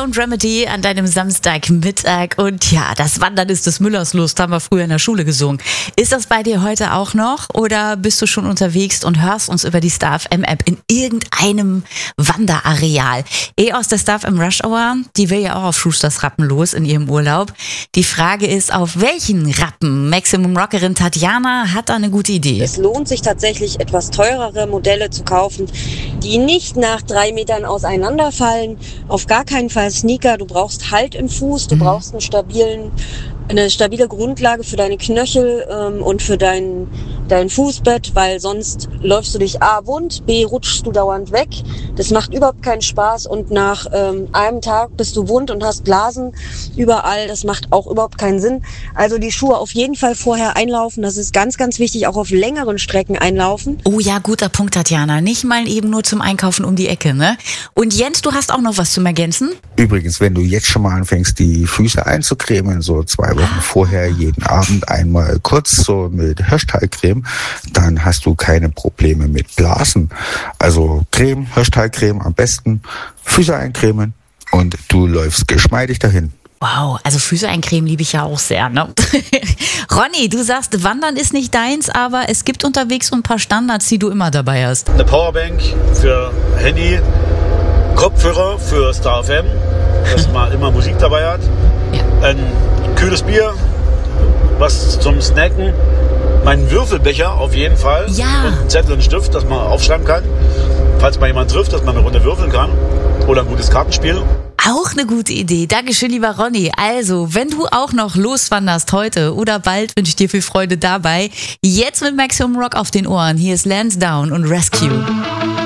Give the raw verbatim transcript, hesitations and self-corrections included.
Miller und Remedy an deinem Samstagmittag. Und ja, das Wandern ist des Müllers Lust, haben wir früher in der Schule gesungen. Ist das bei dir heute auch noch? Oder bist du schon unterwegs und hörst uns über die Star F M-App in irgendeinem Wanderareal? Eh aus der Star F M Rush Hour, die will ja auch auf Schusters Rappen los in ihrem Urlaub. Die Frage ist, auf welchen Rappen? Maximum Rockerin Tatjana hat da eine gute Idee. Es lohnt sich tatsächlich, etwas teurere Modelle zu kaufen, die nicht nach drei Metern auseinanderfallen. Auf gar keinen Fall Sneaker. Du brauchst Halt im Fuß, du mhm. brauchst einen stabilen, eine stabile Grundlage für deine Knöchel ähm, und für dein, dein Fußbett, weil sonst läufst du dich A wund, B rutschst du dauernd weg. Das macht überhaupt keinen Spaß und nach ähm, einem Tag bist du wund und hast Blasen überall. Das macht auch überhaupt keinen Sinn. Also die Schuhe auf jeden Fall vorher einlaufen. Das ist ganz, ganz wichtig. Auch auf längeren Strecken einlaufen. Oh ja, guter Punkt, Tatjana. Nicht mal eben nur zum Einkaufen um die Ecke, ne? Und Jens, du hast auch noch was zum Ergänzen? Übrigens, wenn du jetzt schon mal anfängst, die Füße einzucremen, so zwei Wochen vorher jeden Abend einmal kurz so mit Hirschtalcreme, dann hast du keine Probleme mit Blasen. Also Creme, Hirschtalcreme am besten, Füße eincremen und du läufst geschmeidig dahin. Wow, also Füße eincremen liebe ich ja auch sehr, ne? Ronny, du sagst, Wandern ist nicht deins, aber es gibt unterwegs so ein paar Standards, die du immer dabei hast. Eine Powerbank für Handy, Kopfhörer für Star F M, dass man immer Musik dabei hat. Ja. Ein kühles Bier, was zum Snacken, meinen Würfelbecher auf jeden Fall. Ja. Und einen Zettel und einen Stift, dass man aufschreiben kann, falls man jemanden trifft, dass man eine Runde würfeln kann. Oder ein gutes Kartenspiel. Auch eine gute Idee. Dankeschön, lieber Ronny. Also, wenn du auch noch loswanderst heute oder bald, wünsche ich dir viel Freude dabei. Jetzt mit Maximum Rock auf den Ohren. Hier ist Lansdowne und Rescue.